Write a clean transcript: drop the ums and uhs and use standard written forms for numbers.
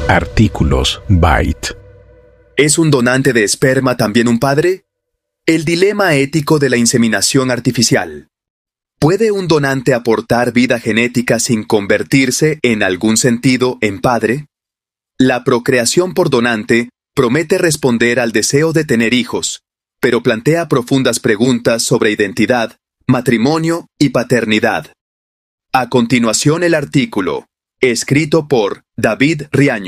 Artículos Byte. ¿Es un donante de esperma también un padre? El dilema ético de la inseminación artificial. ¿Puede un donante aportar vida genética sin convertirse, en algún sentido, en padre? La procreación por donante promete responder al deseo de tener hijos, pero plantea profundas preguntas sobre identidad, matrimonio y paternidad. A continuación el artículo, escrito por David Riaño.